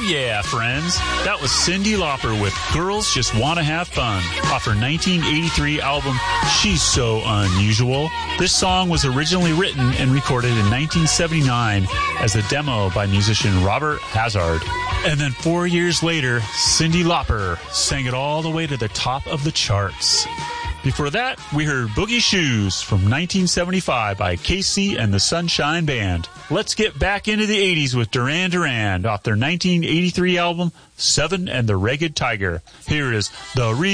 yeah, friends. That was Cyndi Lauper with Girls Just Wanna Have Fun off her 1983 album, She's So Unusual. This song was originally written and recorded in 1979 as a demo by musician Robert Hazard. And then 4 years later, Cyndi Lauper sang it all the way to the top of the charts. Before that, we heard Boogie Shoes from 1975 by Casey and the Sunshine Band. Let's get back into the 80s with Duran Duran off their 1983 album, Seven and the Ragged Tiger. Here is The